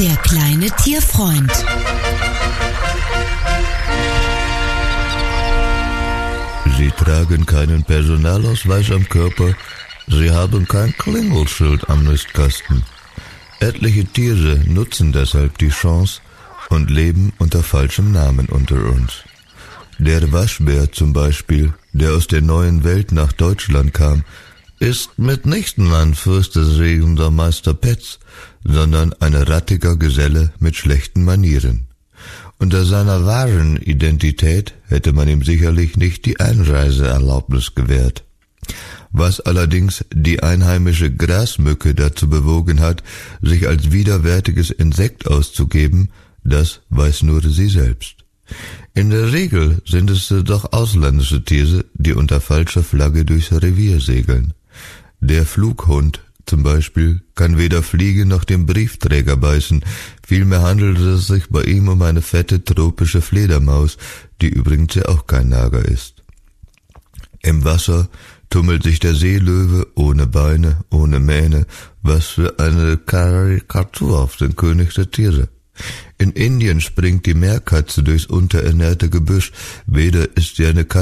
Der kleine Tierfreund. Sie tragen keinen Personalausweis am Körper, sie haben kein Klingelschild am Nistkasten. Etliche Tiere nutzen deshalb die Chance und leben unter falschem Namen unter uns. Der Waschbär zum Beispiel, der aus der neuen Welt nach Deutschland kam, ist mitnichten ein fürstesregender Meister Petz, sondern ein rattiger Geselle mit schlechten Manieren. Unter seiner wahren Identität hätte man ihm sicherlich nicht die Einreiseerlaubnis gewährt. Was allerdings die einheimische Grasmücke dazu bewogen hat, sich als widerwärtiges Insekt auszugeben, das weiß nur sie selbst. In der Regel sind es doch ausländische Tiere, die unter falscher Flagge durchs Revier segeln. Der Flughund zum Beispiel kann weder fliegen noch den Briefträger beißen, vielmehr handelt es sich bei ihm um eine fette tropische Fledermaus, die übrigens ja auch kein Nager ist. Im Wasser tummelt sich der Seelöwe ohne Beine, ohne Mähne, was für eine Karikatur auf den König der Tiere. In Indien springt die Meerkatze durchs unterernährte Gebüsch, weder ist sie eine